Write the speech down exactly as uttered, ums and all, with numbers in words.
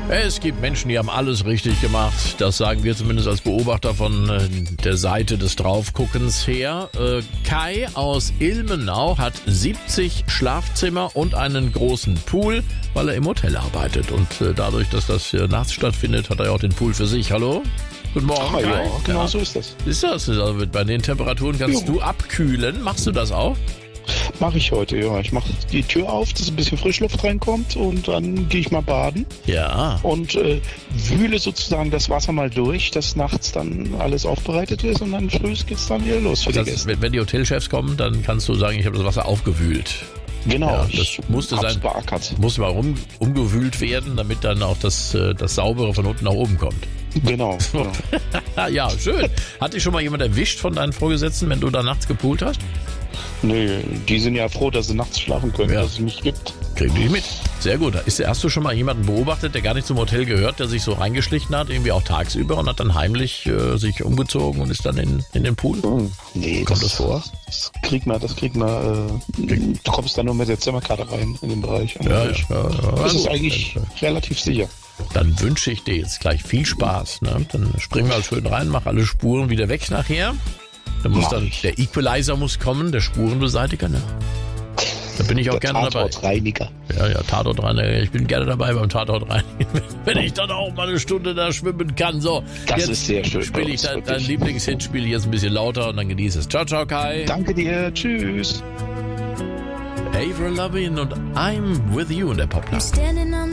Es gibt Menschen, die haben alles richtig gemacht. Das sagen wir zumindest als Beobachter von äh, der Seite des Draufguckens her. Äh, Kai aus Ilmenau hat siebzig Schlafzimmer und einen großen Pool, weil er im Hotel arbeitet. Und äh, dadurch, dass das hier nachts stattfindet, hat er ja auch den Pool für sich. Hallo? Guten Morgen, Ah, Kai. ja, genau Ja. so ist das. Ist das? Also bei den Temperaturen kannst Jo. du abkühlen. Machst du das auch? Mache ich heute, ja. Ich mache die Tür auf, dass ein bisschen Frischluft reinkommt und dann gehe ich mal baden Ja. und äh, wühle sozusagen das Wasser mal durch, dass nachts dann alles aufbereitet ist und dann früh geht's dann wieder los für die Das, Gäste. wenn wenn die Hotelchefs kommen, dann kannst du sagen, ich habe das Wasser aufgewühlt. Genau, Ja, ich das musste hab's sein. beackert. Muss mal rum, umgewühlt werden, damit dann auch das, äh, das Saubere von unten nach oben kommt. Genau. genau. Ja, schön. Hat dich schon mal jemand erwischt von deinen Vorgesetzten, wenn du da nachts gepoolt hast? Nee, die sind ja froh, dass sie nachts schlafen können, Ja. dass es mich gibt. Kriegen die mit. Sehr gut. Ist, hast du schon mal jemanden beobachtet, der gar nicht zum Hotel gehört, der sich so reingeschlichen hat, irgendwie auch tagsüber und hat dann heimlich äh, sich umgezogen und ist dann in, in den Pool? Hm. Nee, Kommt das vor? Das kriegt man, das kriegt man, äh, du kommst dann nur mit der Zimmerkarte rein in den Bereich. Ja, ja, ja, ja. Das ist Gut. eigentlich relativ sicher. Dann wünsche ich dir jetzt gleich viel Spaß. Ne? Dann springen wir schön rein, mach alle Spuren wieder weg nachher. Dann muss Mach dann, ich. der Equalizer muss kommen, der Spurenbeseitiger. Ne? Da bin ich auch Der gerne dabei. Tatortreiniger. Ja, ja, Tatortreiniger. Ich bin gerne dabei beim Tatortreinigen. Wenn ich dann auch mal eine Stunde da schwimmen kann. So, Das jetzt ist sehr schön bei spiele ich uns, dein, dein wirklich. Lieblingshit, spiele ich jetzt ein bisschen lauter und dann genieße es. Ciao, ciao, Kai. Danke dir, tschüss. Avril Lavigne und I'm With You in der Poplar. Standing on